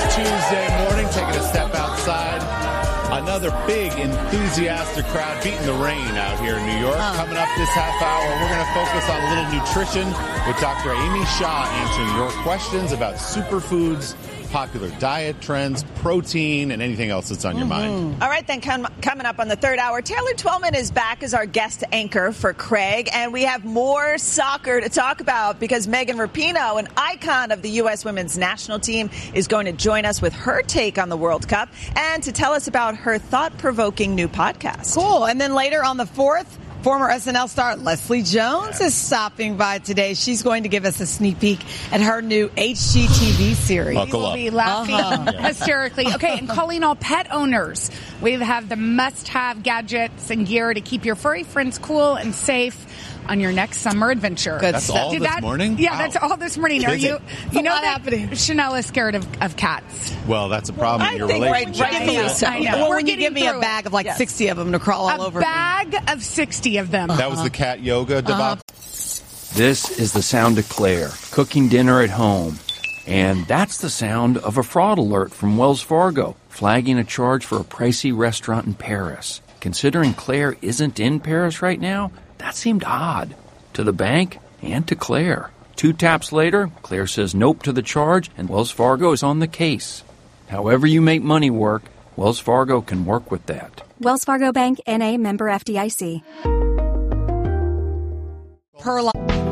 Tuesday morning, taking a step outside. Another big, enthusiastic crowd beating the rain out here in New York. Coming up this half hour, we're going to focus on a little nutrition with Dr. Amy Shah answering your questions about superfoods, popular diet trends, protein, and anything else that's on your mind. All right, then coming up on the third hour, Taylor Twellman is back as our guest anchor for Craig, and we have more soccer to talk about because Megan Rapinoe, an icon of the U.S. women's national team, is going to join us with her take on the World Cup and to tell us about her thought-provoking new podcast. Cool. And then later on the 4th, former SNL star Leslie Jones is stopping by today. She's going to give us a sneak peek at her new HGTV series. Buckle up. We'll be laughing hysterically. Okay, and calling all pet owners. We have the must-have gadgets and gear to keep your furry friends cool and safe on your next summer adventure. Good That's stuff. all this morning? Yeah, Wow. that's all this morning. Busy. You know that happening. Chanel is scared of cats. Well, that's a problem in your relationship. I know. Well, We're when you getting give me a through bag it. of like 60 of them to crawl all over A bag of 60 of them. That was the cat yoga debacle. This is the sound of Claire, cooking dinner at home. And that's the sound of a fraud alert from Wells Fargo, flagging a charge for a pricey restaurant in Paris. Considering Claire isn't in Paris right now, that seemed odd. To the bank and to Claire. 2 taps later, Claire says nope to the charge, and Wells Fargo is on the case. However you make money work, Wells Fargo can work with that. Wells Fargo Bank, N.A., member FDIC. per line.